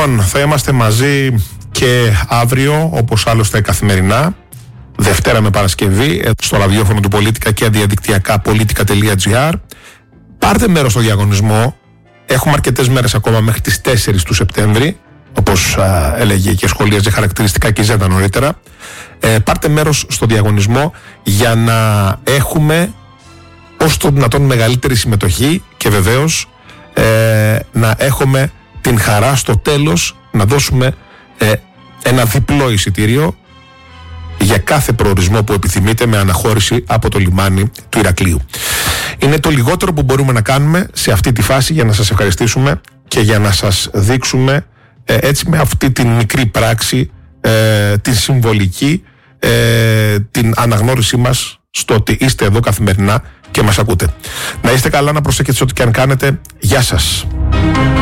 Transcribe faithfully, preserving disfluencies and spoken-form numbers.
Λοιπόν, θα είμαστε μαζί και αύριο, όπως άλλωστε καθημερινά, Δευτέρα με Παρασκευή, στο ραδιόφωνο του Πολίτικα και διαδικτυακά πολίτικα τελεία τζι άρ. Πάρτε μέρος στο διαγωνισμό. Έχουμε αρκετές μέρες ακόμα μέχρι τις τέσσερις του Σεπτέμβρη, όπως α, έλεγε και σχολίαζε χαρακτηριστικά και η Ζέτα νωρίτερα. Ε, πάρτε μέρος στο διαγωνισμό για να έχουμε όσο το δυνατόν μεγαλύτερη συμμετοχή και βεβαίως ε, να έχουμε την χαρά στο τέλος να δώσουμε ε, ένα διπλό εισιτήριο για κάθε προορισμό που επιθυμείτε με αναχώρηση από το λιμάνι του Ηρακλείου. Είναι το λιγότερο που μπορούμε να κάνουμε σε αυτή τη φάση για να σας ευχαριστήσουμε και για να σας δείξουμε ε, έτσι με αυτή την μικρή πράξη, ε, την συμβολική, ε, την αναγνώρισή μας στο ότι είστε εδώ καθημερινά και μας ακούτε. Να είστε καλά, να προσέχετε ό,τι και αν κάνετε. Γεια σας.